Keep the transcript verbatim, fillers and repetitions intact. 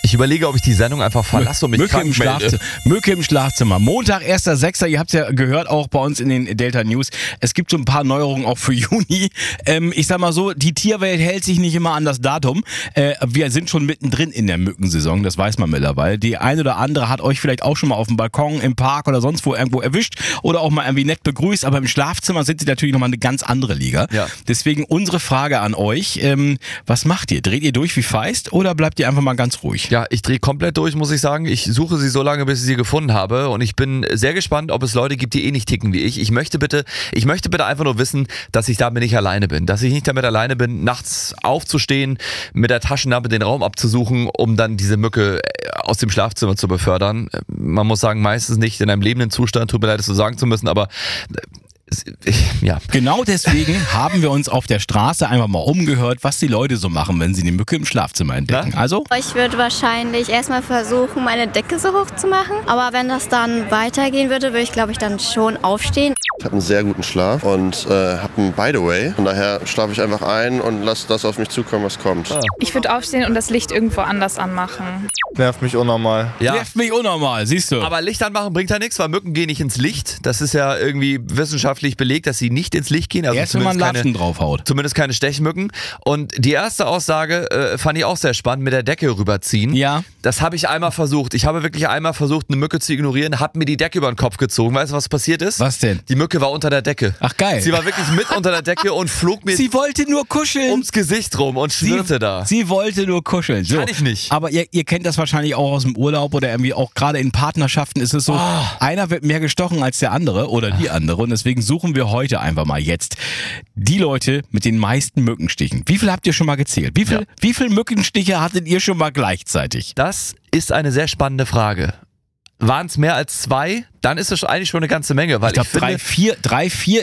Ich überlege, ob ich die Sendung einfach verlasse und mich Mücke im, krank melde. Schlafzimmer. Mücke im Schlafzimmer. Montag, erster sechster Ihr habt es ja gehört, auch bei uns in den Delta News. Es gibt so ein paar Neuerungen auch für Juni. Ähm, ich sag mal so, die Tierwelt hält sich nicht immer an das Datum. Äh, wir sind schon mittendrin in der Mückensaison, das weiß man mittlerweile. Die eine oder andere hat euch vielleicht auch schon mal auf dem Balkon, im Park oder sonst wo irgendwo erwischt oder auch mal irgendwie nett begrüßt, aber im Schlafzimmer sind sie natürlich nochmal eine ganz andere Liga. Ja. Deswegen unsere Frage an euch, ähm, was macht ihr? Dreht ihr durch wie Feist oder bleibt ihr einfach mal ganz ruhig? Ja, ich drehe komplett durch, muss ich sagen. Ich suche sie so lange, bis ich sie gefunden habe und ich bin sehr gespannt, ob es Leute gibt, die eh nicht ticken wie ich. Ich möchte bitte, ich möchte bitte einfach nur wissen, dass ich damit nicht alleine bin. Dass ich nicht damit alleine bin, nachts aufzustehen, mit der Taschenlampe den Raum abzusuchen, um dann diese Mücke aus dem Schlafzimmer zu befördern. Man muss sagen, meistens nicht in einem lebenden Zustand, tut mir leid, das so sagen zu müssen, aber ja. Genau deswegen haben wir uns auf der Straße einfach mal umgehört, was die Leute so machen, wenn sie die Mücke im Schlafzimmer entdecken. Na? Also? Ich würde wahrscheinlich erstmal versuchen, meine Decke so hoch zu machen. Aber wenn das dann weitergehen würde, würde ich, glaube ich, dann schon aufstehen. Ich habe einen sehr guten Schlaf und äh, habe einen By the way. Von daher schlafe ich einfach ein und lasse das auf mich zukommen, was kommt. Ah. Ich würde aufstehen und das Licht irgendwo anders anmachen. Nervt mich unnormal. Ja. Nervt mich unnormal, siehst du. Aber Licht anmachen bringt ja nichts, weil Mücken gehen nicht ins Licht. Das ist ja irgendwie wissenschaftlich belegt, dass sie nicht ins Licht gehen. Also erst wenn man zumindest Latzen keine, draufhaut. zumindest keine Stechmücken. Und die erste Aussage äh, fand ich auch sehr spannend, mit der Decke rüberziehen. Ja. Das habe ich einmal versucht. Ich habe wirklich einmal versucht, eine Mücke zu ignorieren, habe mir die Decke über den Kopf gezogen. Weißt du, was passiert ist? Was denn? Die Mücke war unter der Decke. Ach geil. Sie war wirklich mit unter der Decke und flog mir Sie wollte nur kuscheln. ums Gesicht rum und schwirrte sie, da. Sie wollte nur kuscheln. So. Kann ich nicht. Aber ihr, ihr kennt das wahrscheinlich auch aus dem Urlaub oder irgendwie auch gerade in Partnerschaften ist es so, Oh. einer wird mehr gestochen als der andere oder die andere und deswegen suchen wir heute einfach mal jetzt die Leute mit den meisten Mückenstichen. Wie viel habt ihr schon mal gezählt? Wie viel, Ja. wie viel Mückenstiche hattet ihr schon mal gleichzeitig? Das ist eine sehr spannende Frage. Waren es mehr als zwei? Dann ist es eigentlich schon eine ganze Menge, weil Ich glaube ich finde, drei, vier, drei, vier